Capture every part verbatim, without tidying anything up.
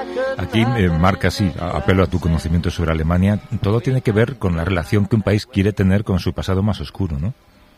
Aquí eh, marca, sí, apelo a tu conocimiento sobre Alemania, todo tiene que ver con la relación que un país quiere tener con su pasado más oscuro, ¿no?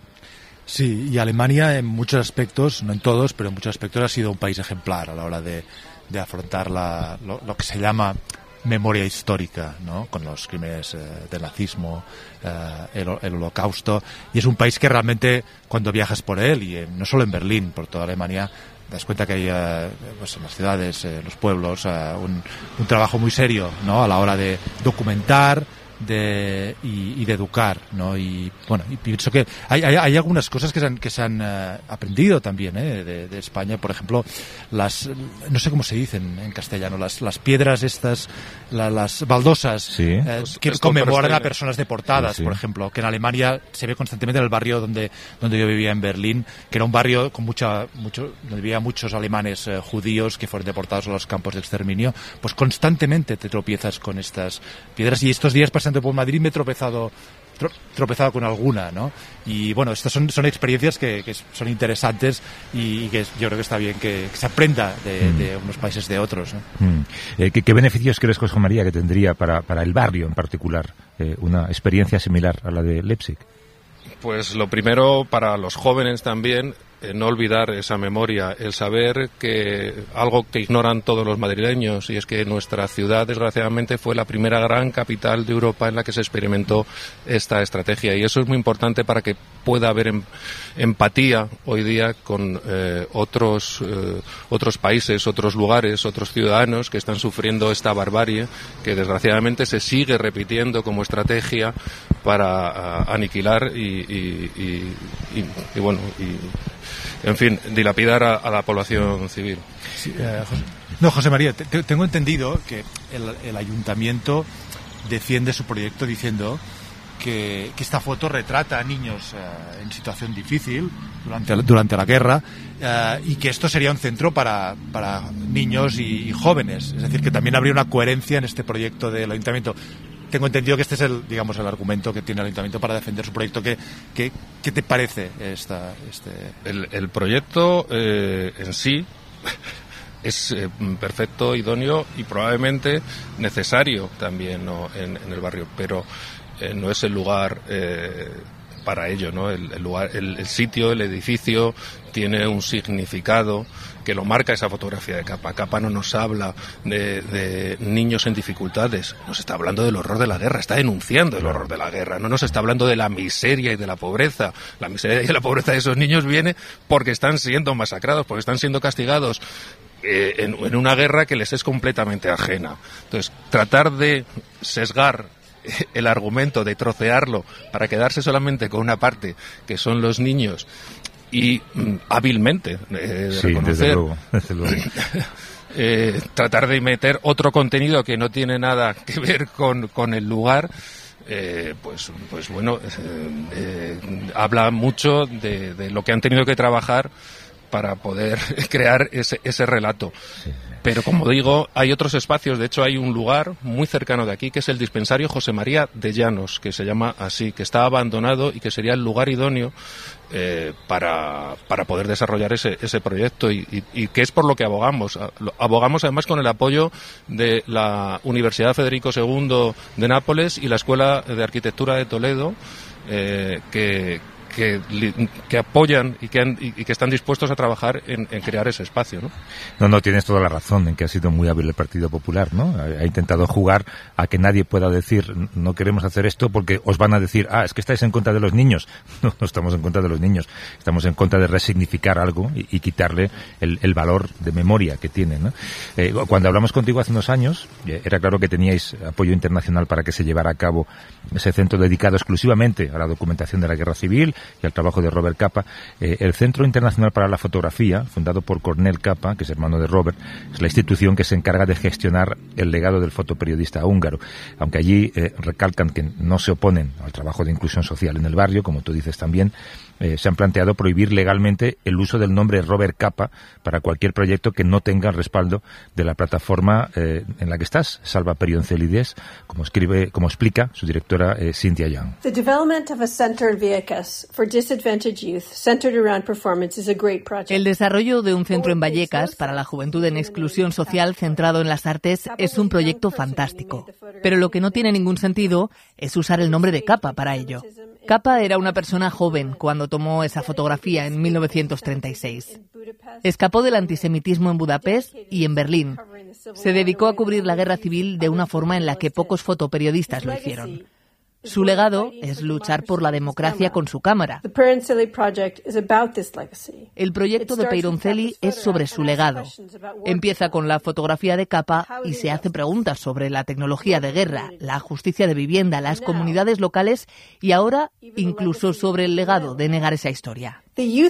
Sí, y Alemania en muchos aspectos, no en todos, pero en muchos aspectos ha sido un país ejemplar a la hora de, de afrontar la, lo, lo que se llama memoria histórica, ¿no? Con los crímenes eh, del nazismo, eh, el, el holocausto, y es un país que realmente cuando viajas por él, y en, no solo en Berlín, por toda Alemania, te das cuenta que hay eh, pues en las ciudades, en eh, los pueblos, eh, un, un trabajo muy serio, ¿no? A la hora de documentar de y, y de educar, ¿no? Y bueno, y pienso que hay, hay, hay algunas cosas que se han, que se han uh, aprendido también, ¿eh? de, de España, por ejemplo, las, no sé cómo se dicen en castellano, las, las piedras estas, la, las baldosas, sí. eh, pues, que conmemoran a personas deportadas, sí, sí. Por ejemplo, que en Alemania se ve constantemente en el barrio donde, donde yo vivía en Berlín, que era un barrio con mucha, mucho, donde vivía muchos alemanes eh, judíos que fueron deportados a los campos de exterminio, pues constantemente te tropiezas con estas piedras, y estos días pasan por Madrid me he tropezado tro, tropezado con alguna, ¿no? Y bueno, estas son, son experiencias que, que son interesantes y, y que yo creo que está bien que, que se aprenda de, mm. de unos países de otros, ¿no? Mm. Eh, ¿qué, ¿Qué beneficios crees, José María, que tendría para, para el barrio en particular eh, una experiencia similar a la de Leipzig? Pues lo primero, para los jóvenes también, eh, no olvidar esa memoria, el saber que algo que ignoran todos los madrileños, y es que nuestra ciudad, desgraciadamente, fue la primera gran capital de Europa en la que se experimentó esta estrategia, y eso es muy importante para que pueda haber em, empatía hoy día con eh, otros eh, otros países, otros lugares, otros ciudadanos que están sufriendo esta barbarie que desgraciadamente se sigue repitiendo como estrategia para uh, aniquilar y, y, y, y, y bueno y, en fin, dilapidar a, a la población civil. Sí, eh, José, no, José María, te, te, tengo entendido que el, el ayuntamiento defiende su proyecto diciendo que, que esta foto retrata a niños eh, en situación difícil durante, durante la guerra eh, y que esto sería un centro para, para niños y, y jóvenes. Es decir, que también habría una coherencia en este proyecto del ayuntamiento. Tengo entendido que este es el, digamos, el argumento que tiene el ayuntamiento para defender su proyecto. ¿Qué, qué, qué te parece esta, este? El, el proyecto eh, en sí es eh, perfecto, idóneo y probablemente necesario también, ¿no? en, en el barrio, pero eh, no es el lugar eh, para ello, ¿no? El, el lugar, el, el sitio, el edificio tiene un significado que lo marca esa fotografía de Capa. Capa no nos habla de, de niños en dificultades, nos está hablando del horror de la guerra, está denunciando el horror de la guerra, no nos está hablando de la miseria y de la pobreza. La miseria y la pobreza de esos niños viene porque están siendo masacrados, porque están siendo castigados eh, en, en una guerra que les es completamente ajena. Entonces, tratar de sesgar el argumento, de trocearlo para quedarse solamente con una parte, que son los niños, y mm, hábilmente eh, de sí, reconocer, desde luego, desde luego. eh, tratar de meter otro contenido que no tiene nada que ver con, con el lugar, eh, pues, pues bueno, eh, eh, habla mucho de, de lo que han tenido que trabajar para poder crear ese, ese relato. Sí. Pero como digo, hay otros espacios, de hecho hay un lugar muy cercano de aquí que es el dispensario José María de Llanos, que se llama así, que está abandonado y que sería el lugar idóneo eh, para, para poder desarrollar ese, ese proyecto y, y, y que es por lo que abogamos. Abogamos además con el apoyo de la Universidad Federico segundo de Nápoles y la Escuela de Arquitectura de Toledo, eh, que Que, que apoyan y que, han, y que están dispuestos a trabajar en, en crear ese espacio, ¿no? No, no, tienes toda la razón en que ha sido muy hábil el Partido Popular, ¿no? Ha, ha intentado jugar a que nadie pueda decir no queremos hacer esto porque os van a decir, ah, es que estáis en contra de los niños. No, no estamos en contra de los niños, estamos en contra de resignificar algo y, y quitarle el, el valor de memoria que tiene, ¿no? Eh, cuando hablamos contigo hace unos años, eh, era claro que teníais apoyo internacional para que se llevara a cabo ese centro dedicado exclusivamente a la documentación de la Guerra Civil y al trabajo de Robert Capa. Eh, el Centro Internacional para la Fotografía, fundado por Cornel Capa, que es hermano de Robert, es la institución que se encarga de gestionar el legado del fotoperiodista húngaro. Aunque allí eh, recalcan que no se oponen al trabajo de inclusión social en el barrio, como tú dices también, eh, se han planteado prohibir legalmente el uso del nombre Robert Capa para cualquier proyecto que no tenga el respaldo de la plataforma eh, en la que estás, Salva Perioncelides, como escribe, como explica su directora eh, Cynthia Young. The development of a center in Vieques El desarrollo de un centro en Vallecas para la juventud en exclusión social centrado en las artes es un proyecto fantástico. Pero lo que no tiene ningún sentido es usar el nombre de Capa para ello. Capa era una persona joven cuando tomó esa fotografía en mil novecientos treinta y seis. Escapó del antisemitismo en Budapest y en Berlín. Se dedicó a cubrir la guerra civil de una forma en la que pocos fotoperiodistas lo hicieron. Su legado es luchar por la democracia con su cámara. El proyecto de Peyroncelli es sobre su legado. Empieza con la fotografía de Capa y se hace preguntas sobre la tecnología de guerra, la justicia de vivienda, las comunidades locales y ahora incluso sobre el legado de negar esa historia.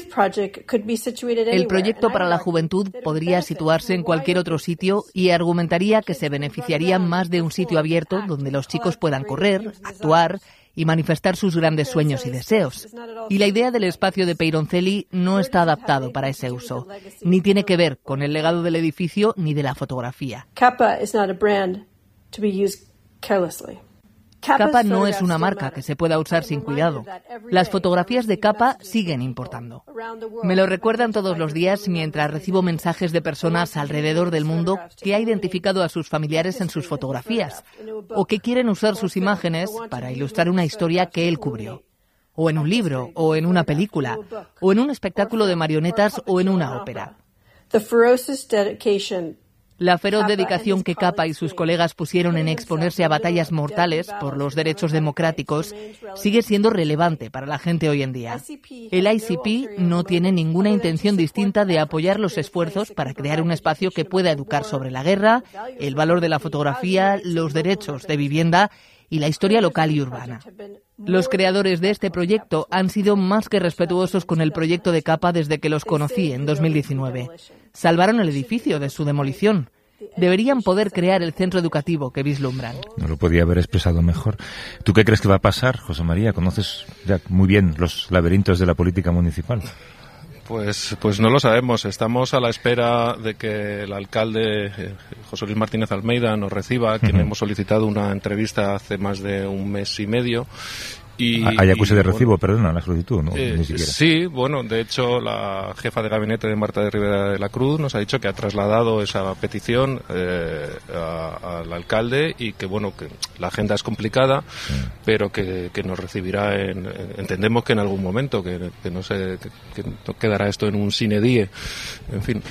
El proyecto para la juventud podría situarse en cualquier otro sitio y argumentaría que se beneficiaría más de un sitio abierto donde los chicos puedan correr, actuar y manifestar sus grandes sueños y deseos. Y la idea del espacio de Peyroncelli no está adaptado para ese uso, ni tiene que ver con el legado del edificio ni de la fotografía. Capa is not a brand to be used carelessly. Capa no es una marca que se pueda usar sin cuidado. Las fotografías de Capa siguen importando. Me lo recuerdan todos los días mientras recibo mensajes de personas alrededor del mundo que ha identificado a sus familiares en sus fotografías o que quieren usar sus imágenes para ilustrar una historia que él cubrió. O en un libro, o en una película, o en un espectáculo de marionetas o en una ópera. La feroz dedicación que Capa y sus colegas pusieron en exponerse a batallas mortales por los derechos democráticos sigue siendo relevante para la gente hoy en día. El I C P no tiene ninguna intención distinta de apoyar los esfuerzos para crear un espacio que pueda educar sobre la guerra, el valor de la fotografía, los derechos de vivienda y la historia local y urbana. Los creadores de este proyecto han sido más que respetuosos con el proyecto de Capa desde que los conocí en dos mil diecinueve. Salvaron el edificio de su demolición. Deberían poder crear el centro educativo que vislumbran. No lo podía haber expresado mejor. ¿Tú qué crees que va a pasar, José María? Conoces ya muy bien los laberintos de la política municipal. Pues, pues no lo sabemos. Estamos a la espera de que el alcalde eh, José Luis Martínez Almeida nos reciba, a quien uh-huh. hemos solicitado una entrevista hace más de un mes y medio. Y, Hay acuse y, de recibo, bueno, perdona, la solicitud, ¿no? Eh, Ni siquiera. Sí, bueno, de hecho la jefa de gabinete de Marta de Rivera de la Cruz nos ha dicho que ha trasladado esa petición eh, a, al alcalde y que, bueno, que la agenda es complicada, sí. pero que, que nos recibirá en, entendemos que en algún momento, que, que no sé, que, que no quedará esto en un sine die, en fin.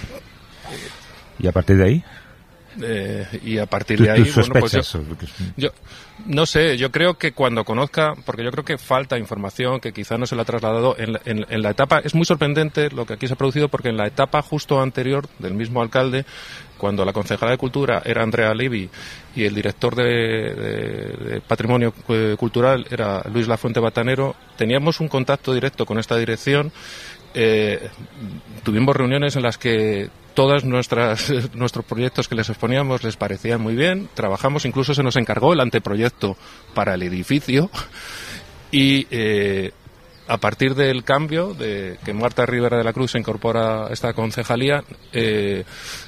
¿Y a partir de ahí? Eh, y a partir de ahí, bueno, pues yo, yo no sé, yo creo que cuando conozca, porque yo creo que falta información que quizá no se la ha trasladado en la, en, en la etapa, es muy sorprendente lo que aquí se ha producido, porque en la etapa justo anterior del mismo alcalde, cuando la concejala de Cultura era Andrea Levy y el director de, de, de Patrimonio Cultural era Luis Lafuente Batanero, teníamos un contacto directo con esta dirección. Eh, tuvimos reuniones en las que todos nuestras, nuestros proyectos que les exponíamos les parecían muy bien, trabajamos, incluso se nos encargó el anteproyecto para el edificio y eh, a partir del cambio de que Marta Rivera de la Cruz se incorpora a esta concejalía, eh,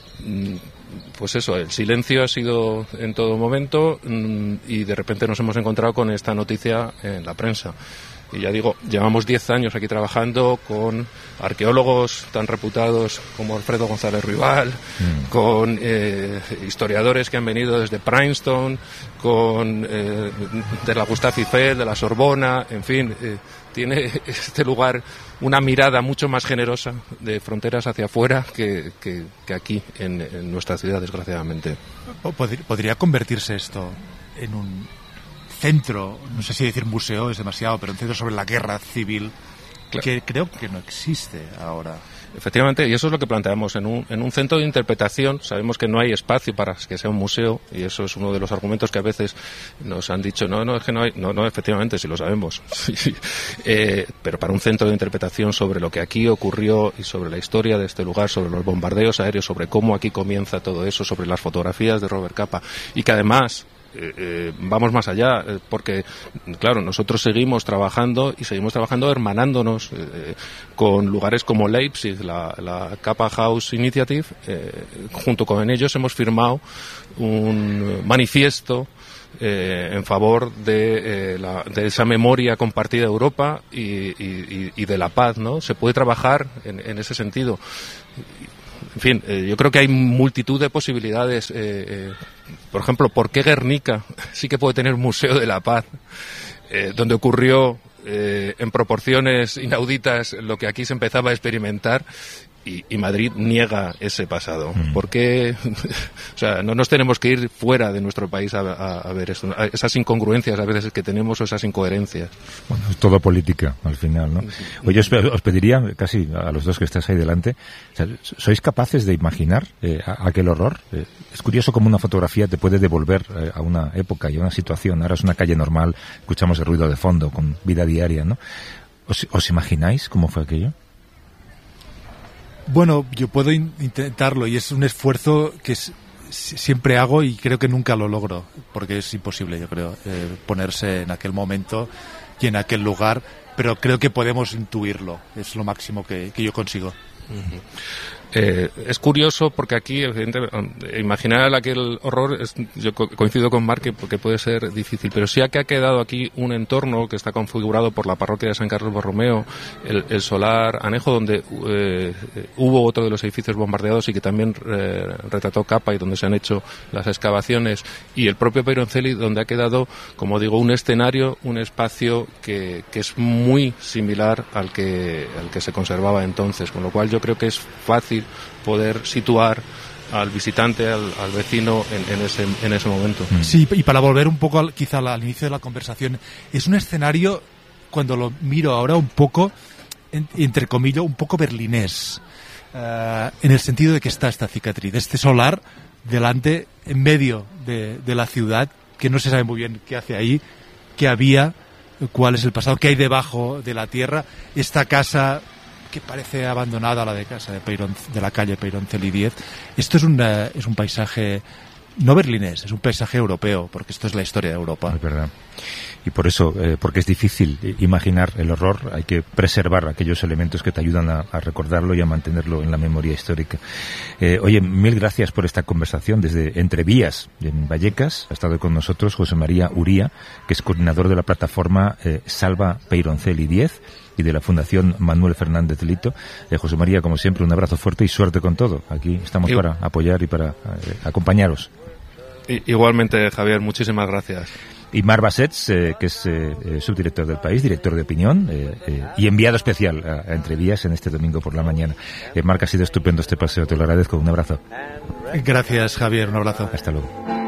pues eso, el silencio ha sido en todo momento y de repente nos hemos encontrado con esta noticia en la prensa. Y ya digo, llevamos diez años aquí trabajando con arqueólogos tan reputados como Alfredo González Rival, mm. con eh, historiadores que han venido desde Princeton, con eh, de la Gustave Eiffel, de la Sorbona, en fin, eh, tiene este lugar una mirada mucho más generosa de fronteras hacia afuera que, que, que aquí en, en nuestra ciudad, desgraciadamente. ¿Podría convertirse esto en un centro, no sé si decir museo es demasiado, pero un centro sobre la guerra civil, claro, que creo que no existe ahora? Efectivamente, y eso es lo que planteamos en un, en un centro de interpretación. Sabemos que no hay espacio para que sea un museo, y eso es uno de los argumentos que a veces nos han dicho, no, no, es que no hay, no, no, efectivamente, sí lo sabemos. eh, pero para un centro de interpretación sobre lo que aquí ocurrió y sobre la historia de este lugar, sobre los bombardeos aéreos, sobre cómo aquí comienza todo eso, sobre las fotografías de Robert Capa, y que además Eh, eh, vamos más allá, eh, porque claro, nosotros seguimos trabajando y seguimos trabajando hermanándonos eh, con lugares como Leipzig, la, la Capa House Initiative. Eh, junto con ellos hemos firmado un manifiesto eh, en favor de, eh, la, de esa memoria compartida de Europa y, y, y de la paz, ¿no? Se puede trabajar en, en ese sentido. En fin, eh, yo creo que hay multitud de posibilidades. Eh, eh, por ejemplo, ¿por qué Guernica sí que puede tener un museo de la paz, eh, donde ocurrió eh, en proporciones inauditas lo que aquí se empezaba a experimentar? Y, y Madrid niega ese pasado. Mm. ¿Por qué? O sea, no nos tenemos que ir fuera de nuestro país a, a, a ver eso, a esas incongruencias a veces que tenemos o esas incoherencias. Bueno, es todo política al final, ¿no? Sí. Oye, os, os pediría casi a los dos que estáis ahí delante, o sea, ¿sois capaces de imaginar eh, aquel horror? Eh, es curioso cómo una fotografía te puede devolver eh, a una época y a una situación. Ahora es una calle normal, escuchamos el ruido de fondo con vida diaria, ¿no? ¿Os, os imagináis cómo fue aquello? Bueno, yo puedo in- intentarlo y es un esfuerzo que s- siempre hago y creo que nunca lo logro, porque es imposible, yo creo, eh, ponerse en aquel momento y en aquel lugar, pero creo que podemos intuirlo, es lo máximo que, que yo consigo. Uh-huh. Eh, es curioso porque aquí, evidentemente, imaginar aquel horror, es, yo co- coincido con Marc que porque puede ser difícil, pero sí que ha quedado aquí un entorno que está configurado por la parroquia de San Carlos Borromeo, el, el solar Anejo, donde eh, hubo otro de los edificios bombardeados y que también eh, retrató Capa y donde se han hecho las excavaciones, y el propio Peironsely, donde ha quedado, como digo, un escenario, un espacio que, que es muy similar al que, al que se conservaba entonces, con lo cual yo creo que es fácil poder situar al visitante, al, al vecino en, en ese en ese momento. Sí, y para volver un poco al, quizá al inicio de la conversación, es un escenario, cuando lo miro ahora, un poco, en, entre comillas, un poco berlinés, uh, en el sentido de que está esta cicatriz, este solar delante, en medio de, de la ciudad, que no se sabe muy bien qué hace ahí, qué había, cuál es el pasado, qué hay debajo de la tierra, esta casa que parece abandonada, la de casa de, Peyron, de la calle Peironsely diez. Esto es, una, es un paisaje no berlinés, es un paisaje europeo, porque esto es la historia de Europa. Es verdad. Y por eso, eh, porque es difícil imaginar el horror, hay que preservar aquellos elementos que te ayudan a, a recordarlo y a mantenerlo en la memoria histórica. Eh, oye, mil gracias por esta conversación desde Entrevías, en Vallecas. Ha estado con nosotros José María Uría, que es coordinador de la plataforma eh, Salva Peironsely diez y de la Fundación Manuel Fernández Lito. Eh, José María, como siempre, un abrazo fuerte y suerte con todo. Aquí estamos y... para apoyar y para eh, acompañaros. Igualmente, Javier, muchísimas gracias. Y Marc Bassets, eh, que es eh, subdirector del País, director de opinión eh, eh, y enviado especial a, a Entrevías en este domingo por la mañana. Eh, Marc, ha sido estupendo este paseo, te lo agradezco. Un abrazo. Gracias, Javier, un abrazo. Hasta luego.